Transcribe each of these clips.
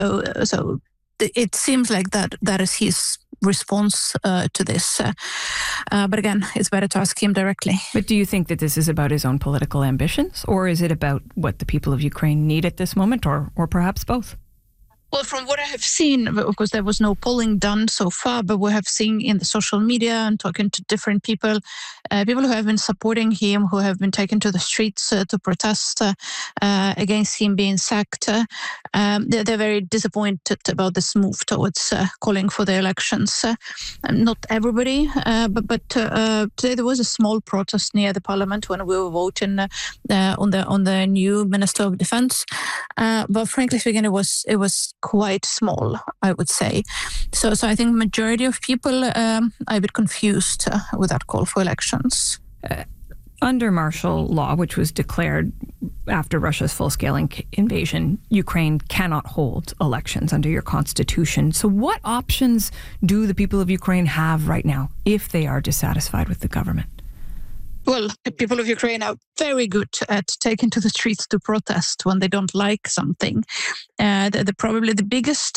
So it seems like that is his response to this. But again, it's better to ask him directly. But do you think that this is about his own political ambitions, or is it about what the people of Ukraine need at this moment, or perhaps both? Well, from what I have seen, of course, there was no polling done so far, but we have seen in the social media and talking to different people, people who have been supporting him, who have been taken to the streets to protest against him being sacked. They're very disappointed about this move towards calling for the elections. Not everybody, but today there was a small protest near the parliament when we were voting on the new Minister of Defense. But frankly speaking, it was quite small, I would say. So I think majority of people are a bit confused with that call for elections. Under martial law, which was declared after Russia's full-scale invasion, Ukraine cannot hold elections under your constitution. So what options do the people of Ukraine have right now if they are dissatisfied with the government? Well, the people of Ukraine are very good at taking to the streets to protest when they don't like something. Probably the biggest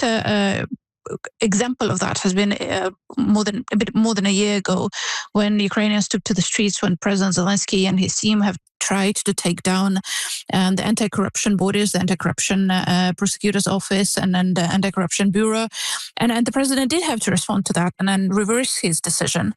example of that has been a bit more than a year ago, when Ukrainians took to the streets when President Zelensky and his team have tried to take down the anti-corruption bodies, the anti-corruption prosecutor's office, and then the anti-corruption bureau, and the president did have to respond to that and then reverse his decision.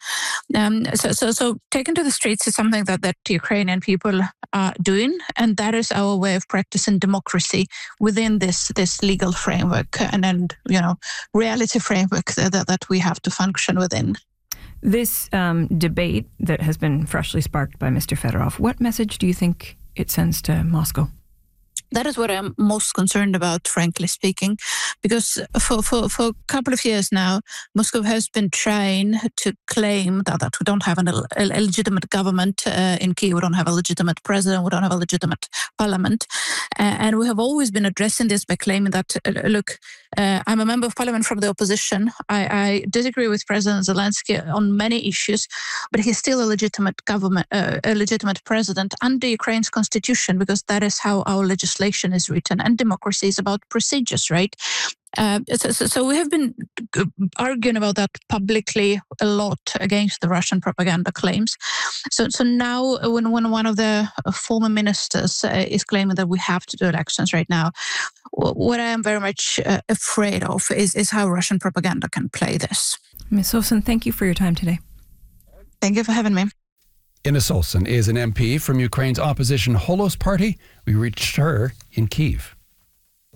So taking to the streets is something that the Ukrainian people are doing, and that is our way of practicing democracy within this legal framework and then reality framework that we have to function within. This debate that has been freshly sparked by Mr. Fedorov, what message do you think it sends to Moscow? That is what I'm most concerned about, frankly speaking, because for a couple of years now, Moscow has been trying to claim that we don't have a legitimate government in Kyiv, we don't have a legitimate president, we don't have a legitimate parliament. And we have always been addressing this by claiming that, look, I'm a member of parliament from the opposition. I disagree with President Zelensky on many issues, but he's still a legitimate government, a legitimate president under Ukraine's constitution, because that is how our legislation is written, and democracy is about procedures, right? So we have been arguing about that publicly a lot against the Russian propaganda claims. So now when one of the former ministers is claiming that we have to do elections right now, what I am very much afraid of is how Russian propaganda can play this. Ms. Olsen, thank you for your time today. Thank you for having me. Ines Olsen is an MP from Ukraine's opposition Holos Party. We reached her in Kyiv.